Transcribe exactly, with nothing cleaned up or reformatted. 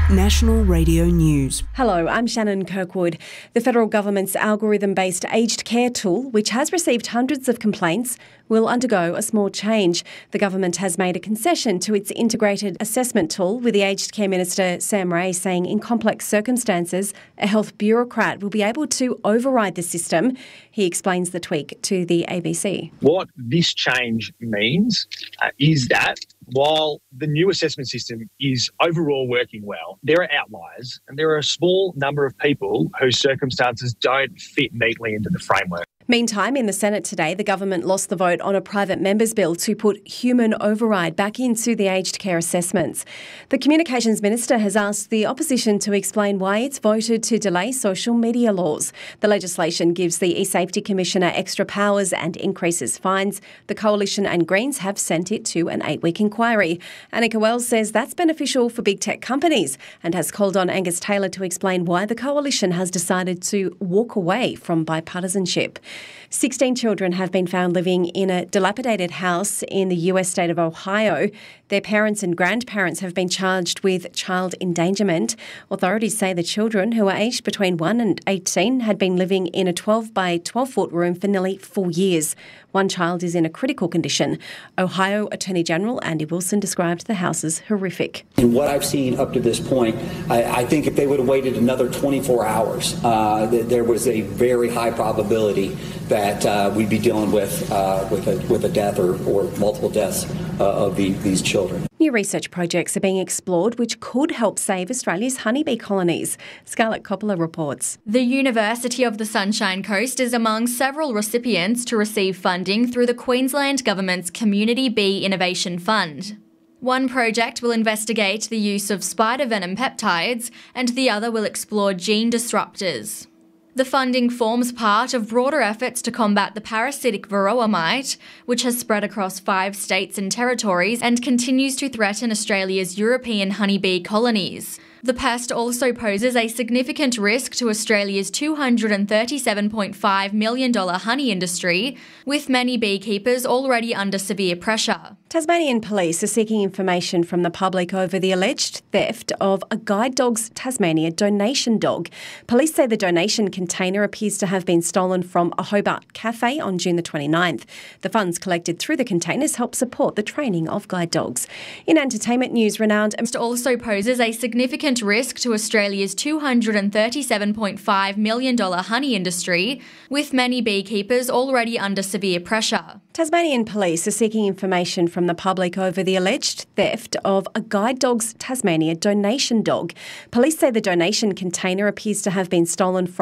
National Radio News. Hello, I'm Shannon Kirkwood. The federal government's algorithm-based aged care tool, which has received hundreds of complaints, will undergo a small change. The government has made a concession to its integrated assessment tool, with the aged care minister Sam Ray saying in complex circumstances, a health bureaucrat will be able to override the system. He explains the tweak to the A B C. What this change means uh, is that while the new assessment system is overall working well, there are outliers and there are a small number of people whose circumstances don't fit neatly into the framework. Meantime, in the Senate today, the government lost the vote on a private member's bill to put human override back into the aged care assessments. The Communications Minister has asked the opposition to explain why it's voted to delay social media laws. The legislation gives the eSafety Commissioner extra powers and increases fines. The Coalition and Greens have sent it to an eight-week inquiry. Annika Wells says that's beneficial for big tech companies and has called on Angus Taylor to explain why the Coalition has decided to walk away from bipartisanship. sixteen children have been found living in a dilapidated house in the U S state of Ohio. Their parents and grandparents have been charged with child endangerment. Authorities say the children, who are aged between one and eighteen, had been living in a twelve by twelve foot room for nearly four years. One child is in a critical condition. Ohio Attorney General Andy Wilson described the house as horrific. In what I've seen up to this point, I, I think if they would have waited another twenty-four hours, uh, th- there was a very high probability that uh, we'd be dealing with uh, with a with a death or, or multiple deaths uh, of the, these children. New research projects are being explored which could help save Australia's honeybee colonies. Scarlett Coppola reports. The University of the Sunshine Coast is among several recipients to receive funding through the Queensland Government's Community Bee Innovation Fund. One project will investigate the use of spider venom peptides and the other will explore gene disruptors. The funding forms part of broader efforts to combat the parasitic varroa mite, which has spread across five states and territories and continues to threaten Australia's European honeybee colonies. The pest also poses a significant risk to Australia's two hundred thirty-seven point five million dollars honey industry, with many beekeepers already under severe pressure. Tasmanian police are seeking information from the public over the alleged theft of a Guide Dogs Tasmania donation dog. Police say the donation container appears to have been stolen from a Hobart cafe on June the twenty-ninth. The funds collected through the containers help support the training of guide dogs. In entertainment news, renowned also poses a significant risk to Australia's two hundred thirty-seven point five million dollars honey industry, with many beekeepers already under severe pressure. Tasmanian police are seeking information from the public over the alleged theft of a Guide Dogs Tasmania donation dog. Police say the donation container appears to have been stolen from